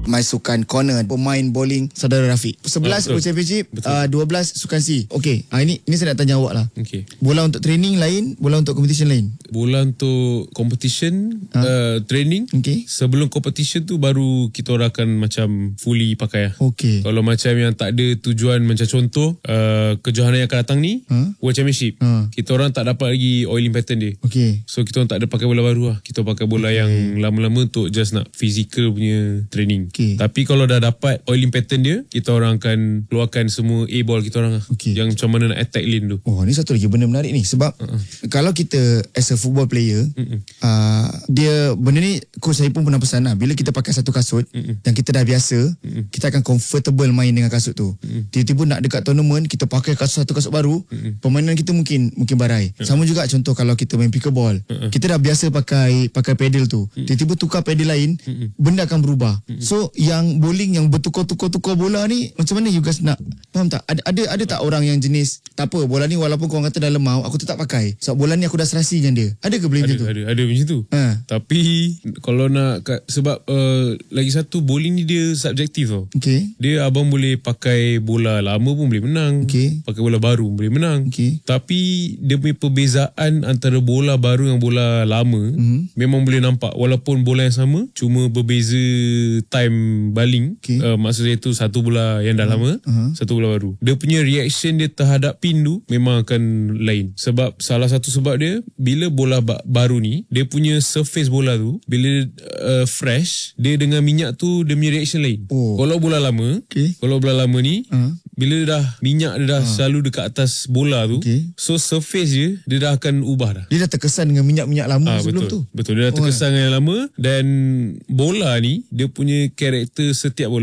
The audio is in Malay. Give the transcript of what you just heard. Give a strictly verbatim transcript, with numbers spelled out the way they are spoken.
Masukkan corner pemain bowling saudara Rafiq. sebelas oh, World Championship, uh, dua belas sukan C. Okey, uh, ini ini saya nak tanya awak lah. Okay. Bola untuk training lain, bola untuk competition lain. Bola untuk competition, ha? uh, training. Okay. Sebelum competition tu baru kita orang akan macam fully pakai lah. Okey. Kalau macam yang tak ada tujuan, macam contoh uh, kejohanan yang akan datang ni, ha? World Championship, ha? kita orang tak dapat lagi oiling pattern dia. Okey. So kita orang tak ada pakai bola baru lah. Kita pakai bola okay. yang lama-lama untuk just nak physical punya training. Okay. Tapi kalau dah dapat oiling pattern dia, kita orang akan keluarkan semua A ball kita orang lah. Okay. Yang macam mana nak attack lane tu. Oh, ni satu lagi benda menarik ni. Sebab uh-uh. kalau kita as a football player, uh, dia benda ni coach saya pun pernah pesan lah. Bila kita pakai satu kasut uh-uh. dan kita dah biasa, uh-uh. kita akan comfortable main dengan kasut tu. Uh-uh. Tiba-tiba nak dekat tournament, kita pakai kasut satu kasut baru, uh-uh. permainan kita mungkin mungkin barai. Uh-uh. Sama juga contoh kalau kita main pickleball, uh-uh. kita dah biasa pakai pakai pedal tu. Uh-uh. Tiba-tiba tukar pedal lain, uh-uh. benda akan berubah. Uh-uh. So yang bowling yang bertukar-tukar-tukar bola ni, macam mana you guys nak, faham tak? Ada ada ada tak orang yang jenis tak apa, bola ni walaupun korang kata dah lemau, aku tetap pakai. Sebab bola ni aku dah serasi dengan dia. Ada ke boleh macam tu? Ada, ada macam tu. Ha. Tapi kalau nak, sebab uh, lagi satu, bowling ni dia subjektif tau. Okay. Dia abang boleh pakai bola lama pun boleh menang. Okay. Pakai bola baru boleh menang. Okay. Tapi dia punya perbezaan antara bola baru dengan bola lama mm-hmm. memang boleh nampak. Walaupun bola yang sama, cuma berbeza time baling. Okay. Uh, maksud saya tu satu bola yang dah uh-huh. lama, uh-huh. satu bola baru. Dia punya reaction dia terhadap pin tu memang akan lain. Sebab salah satu sebab dia, bila bola ba- baru ni, dia punya surface bola tu, bila uh, fresh, dia dengan minyak tu, dia punya reaction lain. Oh. Kalau bola lama, okay. kalau bola lama ni, uh-huh. bila dah minyak dia dah uh-huh. selalu dekat atas bola tu, okay. so surface dia, dia dah akan ubah dah. Dia dah terkesan dengan minyak-minyak lama ha, sebelum betul. tu. Betul, dia dah terkesan oh, dengan yang lama. Dan bola ni, dia punya karakter setiap bola